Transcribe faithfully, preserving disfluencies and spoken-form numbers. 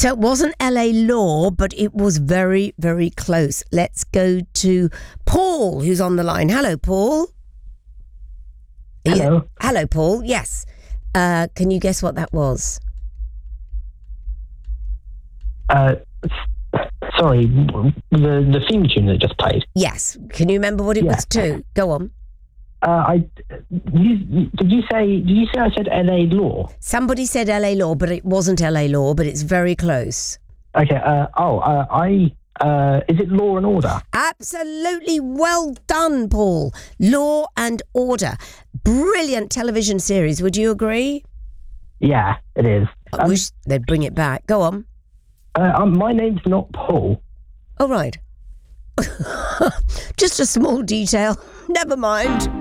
So it wasn't L A Law, but it was very, very close. Let's go to Paul, who's on the line. Hello, Paul. Are Hello. You, hello, Paul. Yes. Uh, can you guess what that was? Uh, sorry, the the theme tune that just played. Yes. Can you remember what it Yeah. was too? Go on. Uh, I you, did you say did you say I said L A Law? Somebody said L A Law, but it wasn't L A Law, but it's very close. Okay. Uh, oh, uh, I uh, is it Law and Order? Absolutely well done, Paul. Law and Order. Brilliant television series. Would you agree? Yeah, it is. I Um, wish they'd bring it back. Go on. uh, um, my name's not Paul. Oh, right. Just a small detail. Never mind.